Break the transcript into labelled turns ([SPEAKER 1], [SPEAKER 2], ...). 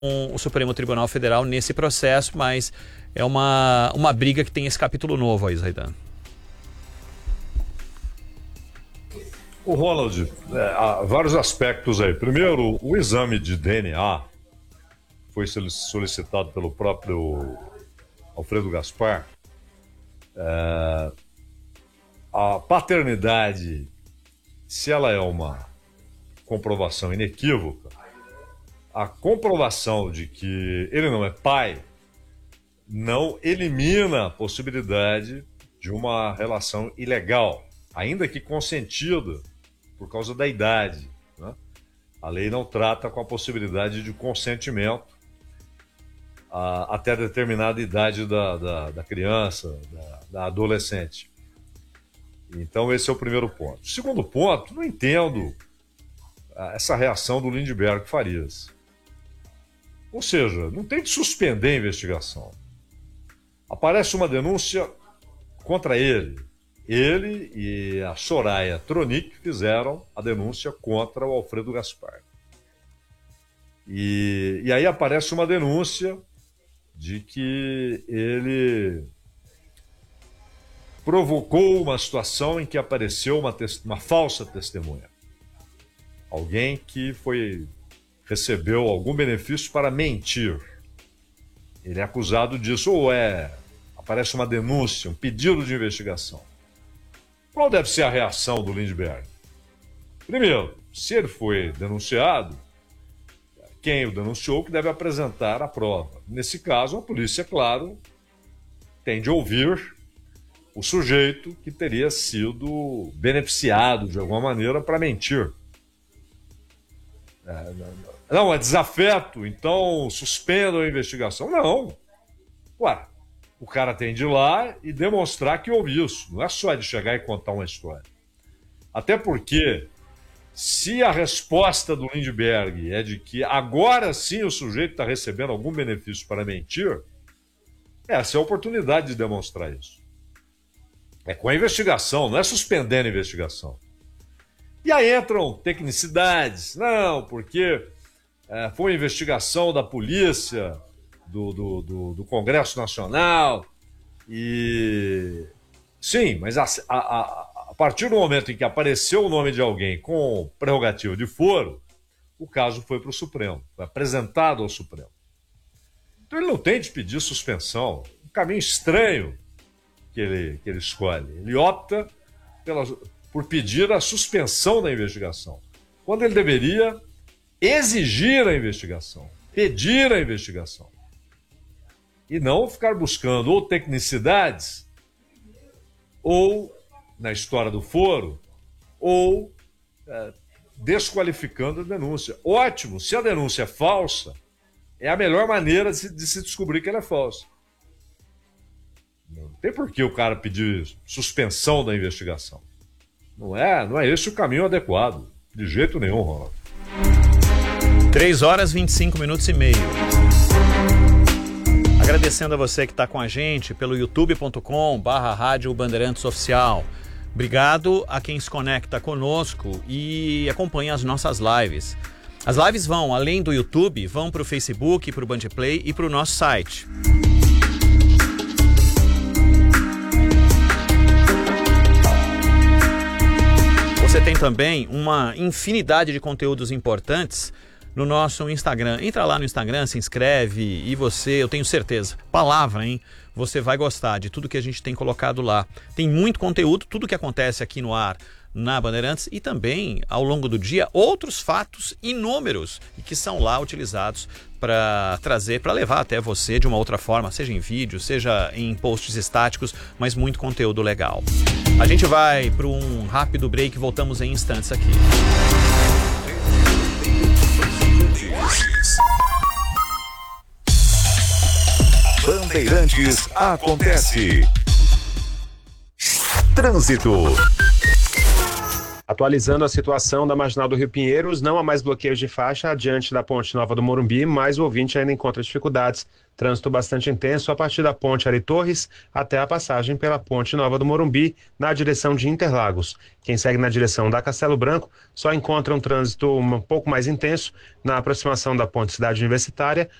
[SPEAKER 1] o Supremo Tribunal Federal nesse processo, mas é uma briga que tem esse capítulo novo aí, Zaidan.
[SPEAKER 2] O Ronald, há vários aspectos aí. Primeiro, o exame de DNA foi solicitado pelo próprio Alfredo Gaspar. A paternidade, se ela é uma comprovação inequívoca, a comprovação de que ele não é pai não elimina a possibilidade de uma relação ilegal, ainda que consentida por causa da idade, né? A lei não trata com a possibilidade de consentimento até determinada idade da criança, da adolescente. Então esse é o primeiro ponto. O segundo ponto, não entendo essa reação do Lindbergh Farias. Ou seja, não tem de suspender a investigação. Aparece uma denúncia contra ele. Ele e a Soraya Tronic fizeram a denúncia contra o Alfredo Gaspar. E aí aparece uma denúncia de que ele provocou uma situação em que apareceu uma falsa testemunha. Alguém que recebeu algum benefício para mentir. Ele é acusado disso, aparece uma denúncia, um pedido de investigação. Qual deve ser a reação do Lindbergh? Primeiro, se ele foi denunciado, quem o denunciou que deve apresentar a prova. Nesse caso, a polícia, claro, tem de ouvir o sujeito que teria sido beneficiado de alguma maneira para mentir. Não, é desafeto, então suspendam a investigação. Não. Ué, o cara tem de ir lá e demonstrar que houve isso. Não é só de chegar e contar uma história. Até porque, se a resposta do Lindbergh é de que agora sim o sujeito está recebendo algum benefício para mentir, essa é a oportunidade de demonstrar isso. É com a investigação, não é suspendendo a investigação. E aí entram tecnicidades. Não, porque foi investigação da polícia, do Congresso Nacional. E sim, mas a partir do momento em que apareceu o nome de alguém com prerrogativa de foro, o caso foi para o Supremo, foi apresentado ao Supremo. Então ele não tem de pedir suspensão. Um caminho estranho que ele escolhe. Ele opta por pedir a suspensão da investigação, quando ele deveria exigir a investigação, pedir a investigação, e não ficar buscando ou tecnicidades, ou, na história do foro, ou desqualificando a denúncia. Ótimo, se a denúncia é falsa, é a melhor maneira de se descobrir que ela é falsa. Não tem por que o cara pedir suspensão da investigação. Não é esse o caminho adequado. De jeito nenhum, Ronaldo.
[SPEAKER 1] 3h25 e meio. Agradecendo a você que está com a gente pelo youtube.com/Rádio Bandeirantes Oficial. Obrigado a quem se conecta conosco e acompanha as nossas lives. As lives vão, além do YouTube, vão para o Facebook, para o Bandplay e para o nosso site. Você tem também uma infinidade de conteúdos importantes no nosso Instagram. Entra lá no Instagram, se inscreve e eu tenho certeza, palavra, hein? Você vai gostar de tudo que a gente tem colocado lá. Tem muito conteúdo, tudo que acontece aqui no ar, na Bandeirantes, e também, ao longo do dia, outros fatos inúmeros e que são lá utilizados para trazer, para levar até você de uma outra forma, seja em vídeo, seja em posts estáticos, mas muito conteúdo legal. A gente vai para um rápido break e voltamos em instantes aqui.
[SPEAKER 3] Bandeirantes acontece. Trânsito. Atualizando a situação da Marginal do Rio Pinheiros, não há mais bloqueios de faixa adiante da Ponte Nova do Morumbi, mas o ouvinte ainda encontra dificuldades. Trânsito bastante intenso a partir da Ponte Ari Torres até a passagem pela Ponte Nova do Morumbi, na direção de Interlagos. Quem segue na direção da Castelo Branco só encontra um trânsito um pouco mais intenso na aproximação da Ponte Cidade Universitária,